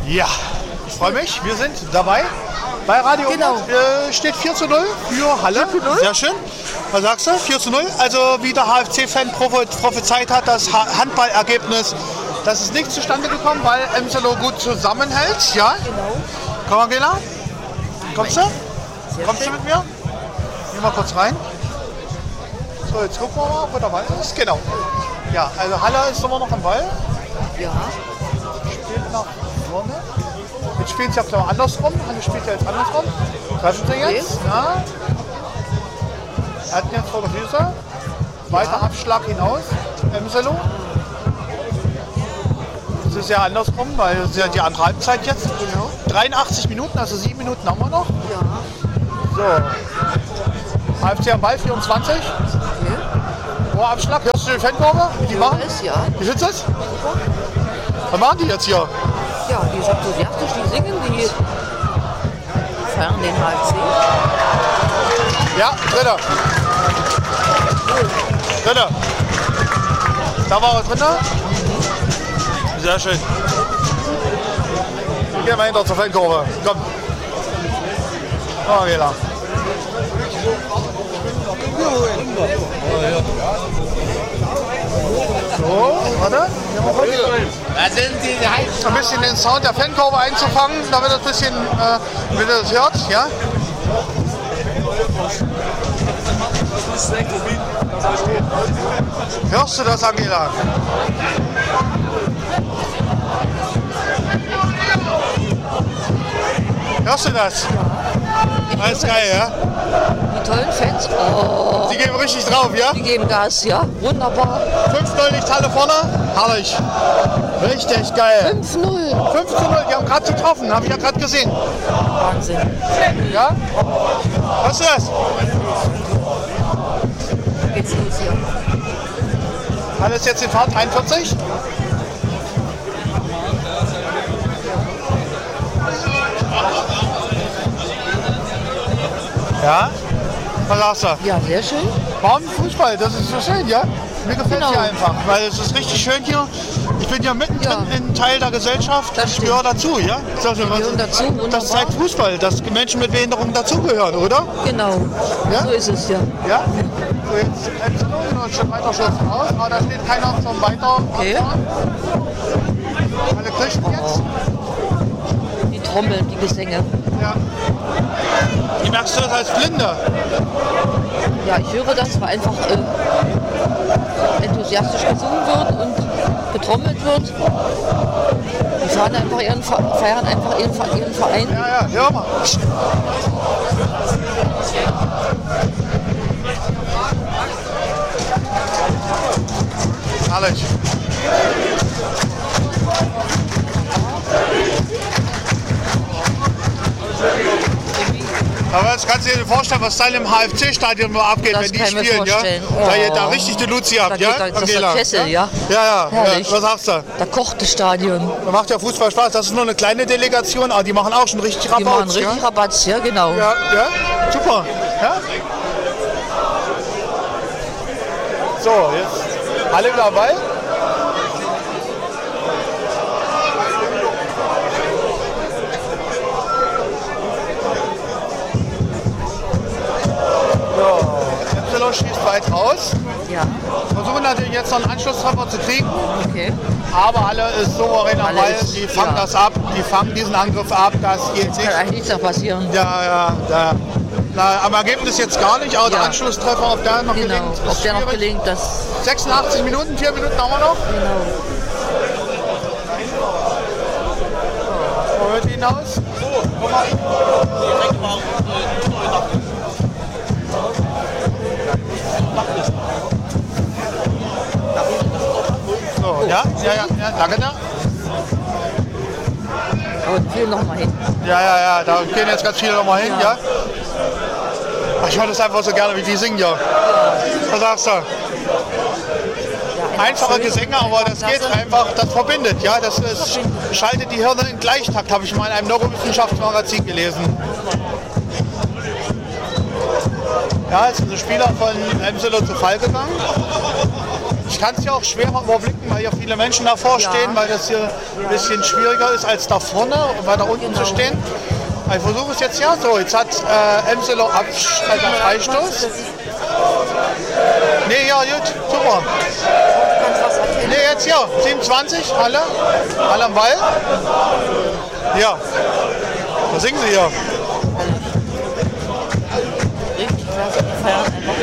Ja, ich freue mich. Wir sind dabei bei Radio Genau. Steht 4:0 für Halle. 4:0? Sehr schön. Was sagst du? 4:0. Also wie der HFC-Fan prophezeit hat, das Handballergebnis, das ist nicht zustande gekommen, weil Emselo gut zusammenhält. Ja? Genau. Komm, Angela. Kommst du? Sehr Kommst du schön. mit mir? Geh mal kurz rein. So, jetzt gucken wir mal, ob er dabei ist. Genau. Ja, also Halle ist immer noch am Ball. Ja. Spielt nach vorne. Jetzt spielt es ja klar andersrum. Halle spielt ja jetzt andersrum. Treffen sie jetzt. Okay. Ja. Er hat ihn jetzt vor der Füße. Weiter Abschlag hinaus. Emselo. Das ist ja andersrum, weil das ist ja die andere Halbzeit jetzt. Genau. 83 Minuten, also 7 Minuten haben wir noch. Ja. So. HFC am Ball 24. Okay. Abschlag. Hörst du die Fankurve? Die Ja, machen? ist ja. Wie findest du das? Was machen die jetzt hier? Ja, die ist enthusiastisch, die singen, die feiern den HFC. Ja, Dritter. Dritter. Da war er drinnen. Sehr schön. Wir gehen mal hinter zur Fankurve. Komm. Oh, Wähler. So, warte. Ein bisschen den Sound der Fankurve einzufangen, damit das ein bisschen, wenn ihr das hört, ja? Hörst du das, Angela? Hörst du das? Alles geil, ja? Die tollen Fans, oh, Die geben richtig drauf, ja? die geben Gas, ja, wunderbar. 5:0 liegt Halle vorne. Herrlich. Richtig geil. 5:0. 5:0, die haben gerade getroffen, habe ich ja gerade gesehen. Wahnsinn. Ja? Hörst du das? Geht's los hier. Halle ist jetzt in Fahrt 43. Ja? Was sagst du? Ja, sehr schön. Warum Fußball? Das ist so schön, ja? Mir gefällt Genau. hier einfach, weil es ist richtig schön hier. Ich bin ja mittendrin Ja. in Teil der Gesellschaft. Das Ich stimmt. gehöre dazu, ja? Sag schon, gehören dazu, das wunderbar. zeigt Fußball, dass Menschen mit Behinderung dazugehören, oder? Genau. Ja? So ist es ja. Ja? So, jetzt Emselo, noch ein Stück weiter Schuss raus, aber da steht keiner zum Weiter. Okay. Alle Kirchen jetzt. Die Trommeln, die Gesänge. Ja. Wie merkst du das als Blinde? Ja, ich höre das, weil einfach enthusiastisch gesungen wird und getrommelt wird. Die feiern einfach ihren Verein. Ja, hör mal. Herrlich. Aber jetzt kannst du dir vorstellen, was da im HFC-Stadion nur abgeht, Das wenn die kann ich mir spielen, ja? vorstellen. Da geht da Oh. richtig die Luzi ab, Da ja? geht das Angela? Kessel, ja. Ja. Herrlich. Was sagst du? Da kocht das Stadion. Da macht ja Fußball Spaß. Das ist nur eine kleine Delegation, aber die machen auch schon richtig Die machen Rabatz, richtig ja? Rabatz, ja genau. Ja, super. Ja? So, jetzt alle wieder dabei. So, Epsilon schießt weit raus. Ja, Versuchen natürlich jetzt noch einen Anschlusstreffer zu kriegen, okay. aber alle ist souverän am Halle Ball. ist- Die fangen ja. das ab, die fangen diesen Angriff ab, das geht nicht. Kann eigentlich nichts noch passieren. Ja. Na, am Ergebnis jetzt gar nicht, aber der Ja. Anschlusstreffer, ob der noch Genau. gelingt, ist Ob der noch schwierig. gelingt, das 86 Minuten, 4 Minuten haben wir noch. genau. Wo hört die hinaus? So, ja, danke. Aber die fehlen noch mal hin. Ja, da gehen jetzt ganz viele nochmal hin, ja. Ach, ich höre das einfach so gerne, wie die singen, ja. Was sagst du? Einfache Gesänge, aber das geht einfach, das verbindet, ja. Das ist, schaltet die Hirne in Gleichtakt, habe ich mal in einem Neurowissenschaftsmagazin gelesen. Ja, jetzt ist ein Spieler von Emselo zu Fall gegangen. Ich kann es ja auch schwer überblicken, weil hier viele Menschen davor stehen, weil das hier ein bisschen schwieriger ist als da vorne und weiter unten zu stehen. Aber ich versuche es jetzt ja so. Jetzt hat Emselo Freistoß. Nee, ja, gut, super. Nee, jetzt ja, 27, Halle am Ball. Ja, was singen Sie hier? Richtig klasse, die feiern einfach.